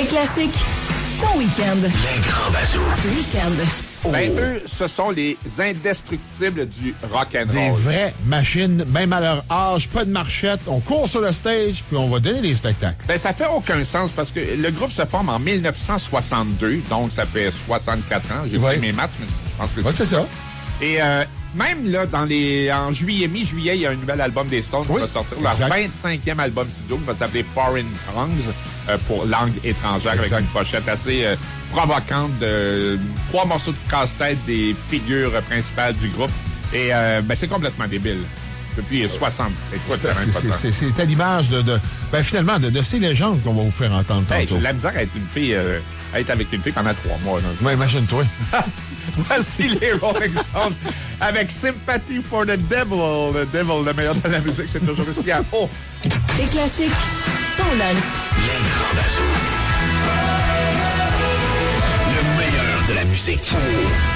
Les classiques, ton week-end. Les grands bazous. Week-end. Ben, eux, ce sont les indestructibles du rock'n'roll. Des vraies machines, même à leur âge, pas de marchette. On court sur le stage, puis on va donner des spectacles. Ben, ça fait aucun sens parce que le groupe se forme en 1962, donc ça fait 64 ans. J'ai fait mes maths, mais je pense que c'est ça. Et même là, en juillet, mi-juillet, il y a un nouvel album des Stones qui va sortir. Leur 25e album studio qui va s'appeler Foreign Tongues pour langue étrangère avec une pochette assez provocante de 3 morceaux de casse-tête des figures principales du groupe. Et ben, c'est complètement débile. Depuis 60. Écoute, c'est à l'image finalement, de ces légendes qu'on va vous faire entendre tantôt. La misère à être une fille, à être avec une fille pendant 3 mois. Oui, imagine-toi. Voici les Rolling Stones avec Sympathy for the Devil. Le Devil, le meilleur de la musique, c'est toujours ici à haut. Les classiques, ton lunch. Les grands bazous. Le meilleur de la musique.